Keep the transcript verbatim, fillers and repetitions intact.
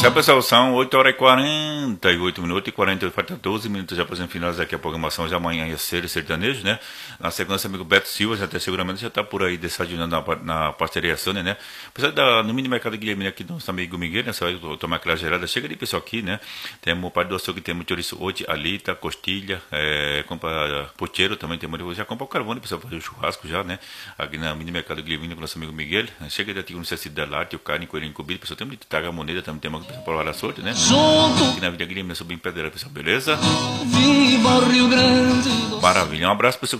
Pessoal, pessoal, são oito horas e quarenta e oito minutos e quarenta, falta doze minutos já para finalizar aqui a programação de amanhã e ser sertanejo, né? Na sequência, amigo Beto Silva, já até seguramente já está por aí desayunando na, na parceria Sônia, né? Pessoal, da, no mini mercado Guilherme aqui do nosso amigo Miguel, né? Você vai tomar aquela gerada, chega de pessoal aqui, né? Temos o pai do açougue, temos chouriço hoje, alita, costilha, é, compra pucheiro também, tem já compra o carvão, pessoal, fazer o churrasco já, né? Aqui na mini mercado Guilherme com o nosso amigo Miguel, chega de aqui com necessidade lá, o carne, coelhinho cobrido, pessoal, tem de tagar a moneda, também tem uma pessoal para lá sorte, né? Aqui na Vila Guilherme, subir em Pedreira, pessoal, beleza? Viva o Rio Grande. Maravilha, um abraço, pessoal.